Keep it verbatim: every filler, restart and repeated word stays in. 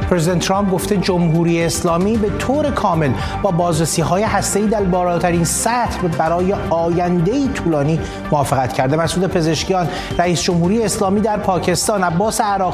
پرزیدنت ترامپ گفته جمهوری اسلامی به طور کامل با بازرسی‌های هسته‌ای در بالاترین سطح برای آینده‌ای طولانی موافقت کرده. مسعود پزشکیان رئیس جمهوری اسلامی در پاکستان، عباس عراق